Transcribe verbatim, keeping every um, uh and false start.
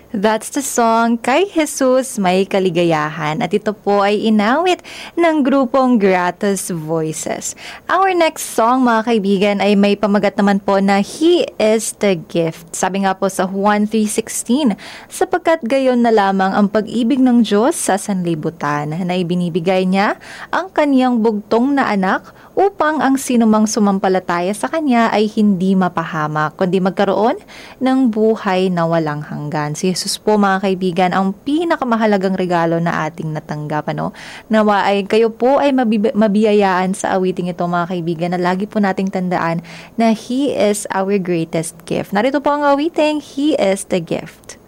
That's the song Kay Jesus May Kaligayahan at ito po ay inawit ng grupong Gratus Voices. Our next song mga kaibigan ay may pamagat naman po na He is the Gift. Sabi nga po sa Juan three sixteen, sapagkat gayon na lamang ang pag-ibig ng Diyos sa sanlibutan na ibinibigay niya ang kaniyang bugtong na anak upang ang sinumang sumampalataya sa Kanya ay hindi mapahamak, kundi magkaroon ng buhay na walang hanggan. Si Jesus po mga kaibigan ang pinakamahalagang regalo na ating natanggap. Ano? Nawa ay kayo po ay mabib- mabiyayaan sa awiting ito mga kaibigan na lagi po nating tandaan na He is our greatest gift. Narito po ang awiting, He is the Gift.